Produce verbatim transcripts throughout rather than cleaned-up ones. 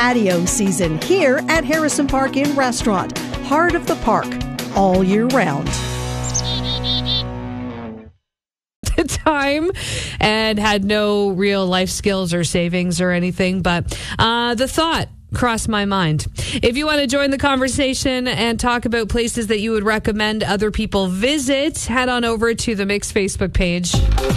patio season here at Harrison Park Inn Restaurant, heart of the park, all year round. Time and had no real life skills or savings or anything, but uh, the thought crossed my mind. If you want to join the conversation and talk about places that you would recommend other people visit, head on over to the Mix Facebook page.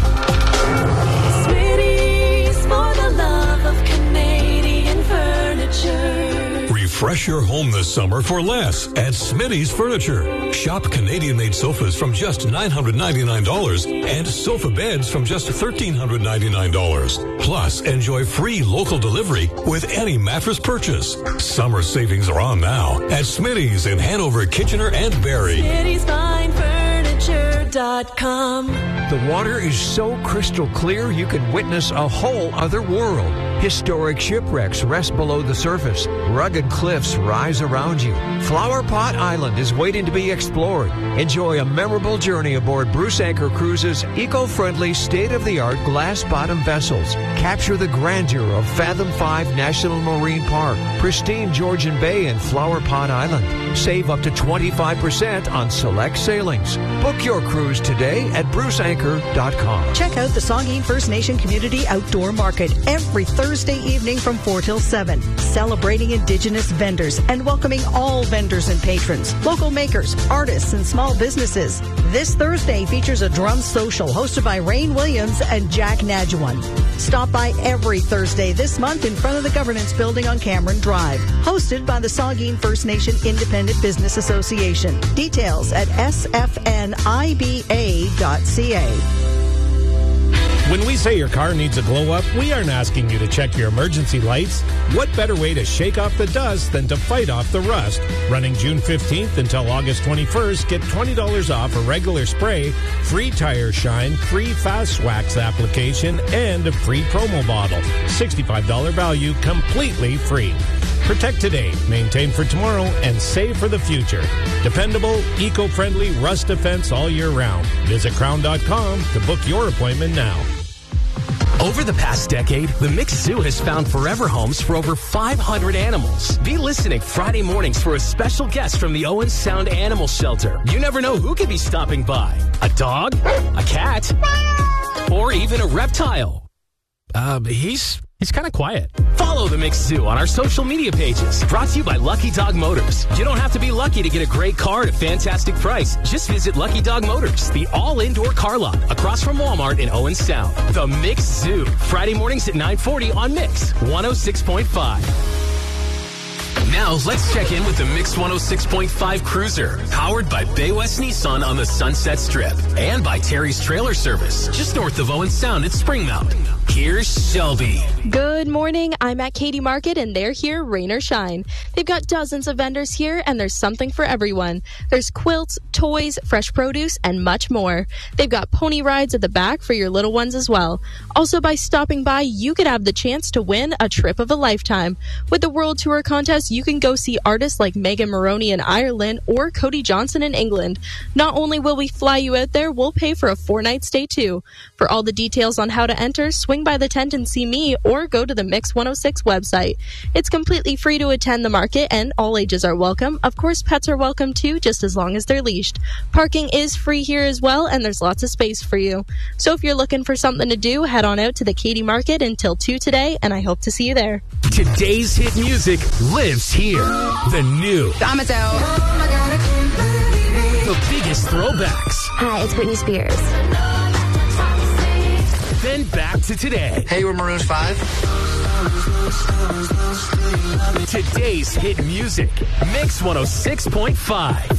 Smitty's for the love of Canadian furniture. Refresh your home this summer for less at Smitty's Furniture. Shop Canadian-made sofas from just nine hundred ninety-nine dollars and sofa beds from just one thousand three hundred ninety-nine dollars. Plus, enjoy free local delivery with any mattress purchase. Summer savings are on now at Smitty's in Hanover, Kitchener, and Barrie. Smitty's Fine Furniture dot com. The water is so crystal clear you can witness a whole other world. Historic shipwrecks rest below the surface. Rugged cliffs rise around you. Flower Pot Island is waiting to be explored. Enjoy a memorable journey aboard Bruce Anchor Cruises' eco-friendly, state-of-the-art glass-bottom vessels. Capture the grandeur of Fathom five National Marine Park, pristine Georgian Bay, and Flower Pot Island. Save up to twenty-five percent on select sailings. Book your cruise today at bruce anchor dot com. Check out the Saugeen First Nation Community Outdoor Market every Thursday evening from four till seven, celebrating Indigenous vendors and welcoming all vendors and patrons, local makers, artists, and small businesses. This Thursday features a drum social hosted by Rain Williams and Jack Nadjuan. Stop by every Thursday this month in front of the Governance Building on Cameron Drive, hosted by the Saugeen First Nation Independent Business Association. Details at s f n i b a dot c a. When we say your car needs a glow up, we aren't asking you to check your emergency lights. What better way to shake off the dust than to fight off the rust? Running June fifteenth until August twenty-first, get twenty dollars off a regular spray, free tire shine, free fast wax application, and a free promo bottle. sixty-five dollars value, completely free. Protect today, maintain for tomorrow, and save for the future. Dependable, eco-friendly rust defense all year round. Visit crown dot com to book your appointment now. Over the past decade, the Mixed Zoo has found forever homes for over five hundred animals. Be listening Friday mornings for a special guest from the Owen Sound Animal Shelter. You never know who could be stopping by. A dog, a cat, or even a reptile. Uh, he's... He's kind of quiet. Follow the Mixed Zoo on our social media pages. Brought to you by Lucky Dog Motors. You don't have to be lucky to get a great car at a fantastic price. Just visit Lucky Dog Motors, the all-indoor car lot across from Walmart in Owen Sound. The Mixed Zoo. Friday mornings at nine forty on Mix one oh six point five. Now, let's check in with the Mix one oh six point five Cruiser, powered by Bay West Nissan on the Sunset Strip, and by Terry's Trailer Service, just north of Owen Sound at Springmount. Here's Shelby. Good morning. I'm at Katy Market, and they're here, rain or shine. They've got dozens of vendors here, and there's something for everyone. There's quilts, toys, fresh produce, and much more. They've got pony rides at the back for your little ones as well. Also, by stopping by, you could have the chance to win a trip of a lifetime. With the World Tour contest, you can go see artists like Megan Moroney in Ireland or Cody Johnson in England. Not only will we fly you out there, we'll pay for a four-night stay too. For all the details on how to enter, swing by the tent and see me, or go to the Mix one oh six website. It's completely free to attend the market, and all ages are welcome. Of course, pets are welcome too, just as long as they're leashed. Parking is free here as well, and there's lots of space for you. So if you're looking for something to do, head on out to the Katy Market until two today, and I hope to see you there. Today's hit music lives here. The new. Diamonds out. The biggest throwbacks. Hi, it's Britney Spears. Then back to today. Hey, we're Maroon five. Today's hit music. Mix one oh six point five.